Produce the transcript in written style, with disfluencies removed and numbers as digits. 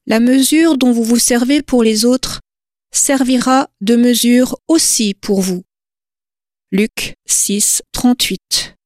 La mesure dont vous vous servez pour les autres servira de mesure aussi pour vous. Luc 6, 38.